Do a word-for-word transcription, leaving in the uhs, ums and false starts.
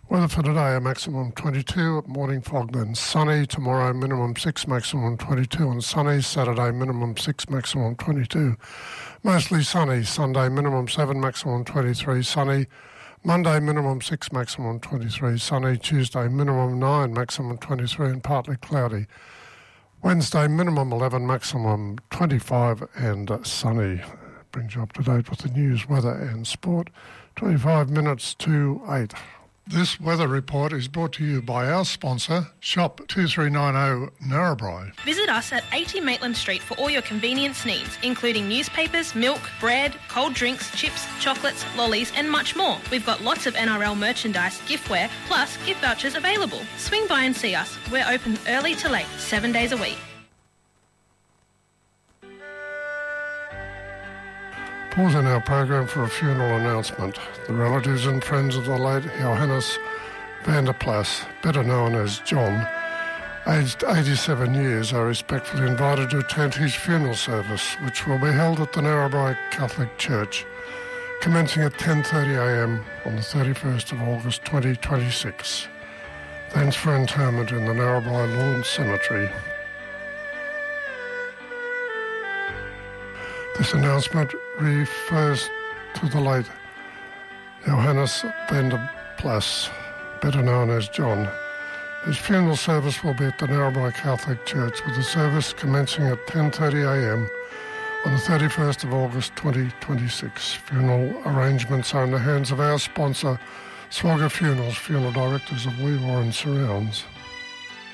Weather for today, a maximum twenty-two, morning fog then sunny. Tomorrow, minimum six, maximum twenty-two and sunny. Saturday, minimum six, maximum twenty-two. Mostly sunny. Sunday, minimum seven, maximum twenty-three, sunny. Monday, minimum six, maximum twenty-three, sunny. Tuesday, minimum nine, maximum twenty-three and partly cloudy. Wednesday, minimum eleven, maximum twenty-five and uh, sunny. Brings you up to date with the news, weather and sport. twenty-five minutes to eight. This weather report is brought to you by our sponsor, Shop two three nine zero Narrabri. Visit us at eighty Maitland Street for all your convenience needs, including newspapers, milk, bread, cold drinks, chips, chocolates, lollies and much more. We've got lots of N R L merchandise, giftware, plus gift vouchers available. Swing by and see us. We're open early to late, seven days a week. Pause in our program for a funeral announcement. The relatives and friends of the late Johannes van der Plas, better known as John, aged eighty-seven years, are respectfully invited to attend his funeral service, which will be held at the Narrabri Catholic Church, commencing at ten thirty a m on the thirty-first of August twenty twenty-six. Thanks for interment in the Narrabri Lawn Cemetery. This announcement refers to the late Johannes van der Plas, better known as John. His funeral service will be at the Narrabri Catholic Church, with the service commencing at ten thirty a m on the thirty-first of August twenty twenty-six. Funeral arrangements are in the hands of our sponsor, Swagger Funerals, funeral directors of Weewar and Surrounds.